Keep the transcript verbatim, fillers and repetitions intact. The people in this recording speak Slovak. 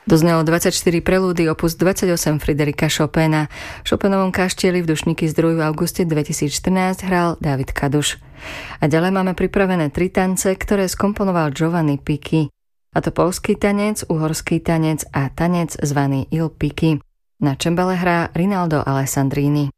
Doznelo dvadsaťštyri prelúdy opus dvadsaťosem Friderika Chopina. V Chopinovom kaštieli v Dušníky zdroju v auguste dvetisícštrnásť hral David Kaduš. A ďalej máme pripravené tri tance, ktoré skomponoval Giovanni Picchi. A to poľský tanec, uhorský tanec a tanec zvaný Il Picchi. Na čembale hrá Rinaldo Alessandrini.